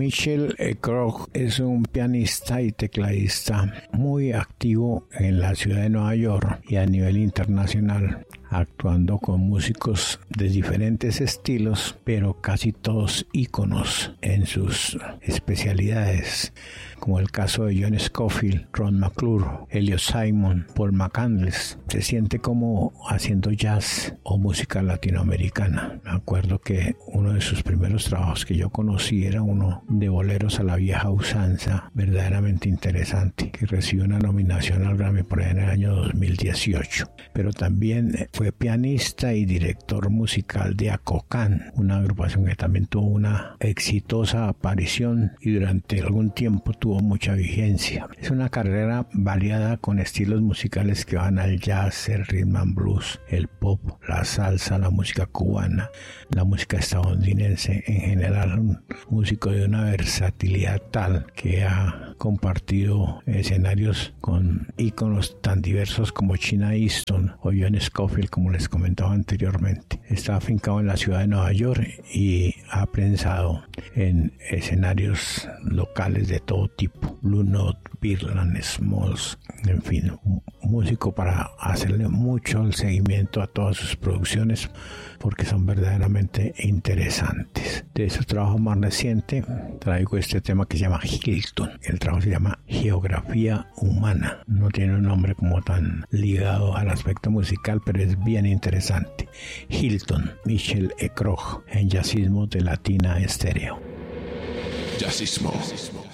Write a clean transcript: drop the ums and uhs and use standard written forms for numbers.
Michel Croix es un pianista y tecladista muy activo en la ciudad de Nueva York y a nivel internacional, actuando con músicos de diferentes estilos, pero casi todos íconos en sus especialidades, como el caso de John Scofield, Ron McClure, Elliot Simon, Paul McCandless. Se siente como haciendo jazz o música latinoamericana. Me acuerdo que uno de sus primeros trabajos que yo conocí era uno de boleros a la vieja usanza, verdaderamente interesante, que recibió una nominación al Grammy por ahí en el año 2018. Pero también fue pianista y director musical de Acocán, una agrupación que también tuvo una exitosa aparición y durante algún tiempo tuvo mucha vigencia. Es una carrera variada con estilos musicales que van al jazz, el rhythm and blues, el pop, la salsa, la música cubana, la música estadounidense. En general, un músico de una versatilidad tal que ha compartido escenarios con íconos tan diversos como China Easton o John Scofield, como les comentaba anteriormente. Está afincado en la ciudad de Nueva York y ha pensado en escenarios locales de todo tipo, Blue Note, Birdland, Smalls, en fin, un músico para hacerle mucho el seguimiento a todas sus producciones porque son verdaderamente interesantes. De su trabajo más reciente traigo este tema que se llama Hilton. El trabajo se llama Geografía Humana. No tiene un nombre como tan ligado al aspecto musical, pero es bien interesante. Hilton, Michel Croix, en Jazzismo de Latina Estéreo. Jazzismo.